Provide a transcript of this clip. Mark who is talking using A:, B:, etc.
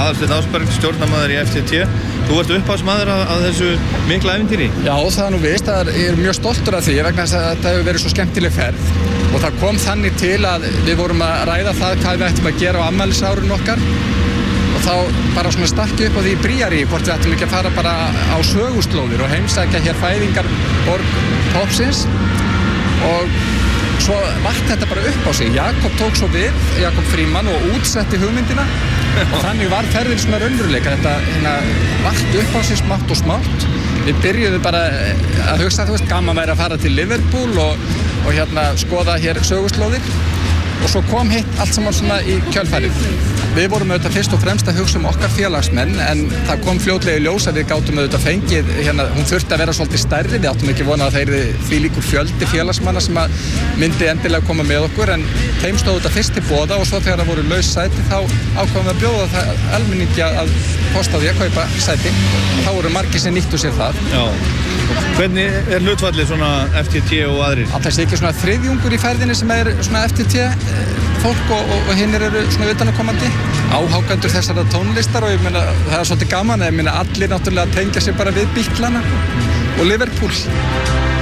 A: Aðalsteinn Ásberg, stjórnarmaður í FTT. Þú ert upphafsmaður að þessu mikla ævintýri.
B: Já, það er nú víst. Ég er mjög stoltur af því vegna þess að þetta hefur verið svo skemmtileg ferð. Og það kom þannig til að við vorum að ræða það hvað við ættum að gera á afmælisárinu okkar. Og þá bara svona stakki upp á því í Bríarí hvort við ættum ekki að fara bara á söguslóðir og heimsækja hér fæðingarborg Poppsins. Og svo vart þetta bara upp á sig. Jakob tók svo við, Jakob Frímann, og útsetti hugmyndina. Og þannig var ferðin svona raunveruleika. Þetta vart upp á sig smátt og smátt. Við byrjuðum bara að hugsa, gaman væri að fara til Liverpool og skoða hér söguslóðir. Og svo kom hitt allt saman svona í kjölfarið. Við vorum auðvitað fyrst og fremst að hugsa okkar félagsmenn, en það kom fljótlega í ljós að við gátum auðvitað fengið, hún þurfti að vera svolítið stærri, við áttum ekki vona að þeir því líkur fjöldi félagsmanna sem að myndi endilega koma með okkur, en þeim stóð þetta fyrst til boða og svo þegar það voru laus sæti þá ákváðum við að bjóða það almenningi að kosta því að kaupa sæti. Þá voru margir sem nýttu sér það.
A: Já. Hvernig hlutfallið svona FTT og aðrir?
B: Það sé ekki svona þriðjungur í ferðinni sem svona FTT fólk og hinnir eru svona utanakomandi. Áhákandur þessara tónlistar og ég meina það er svolítið gaman, ég meina allir náttúrulega tengja sig bara við Bítlana og Liverpool.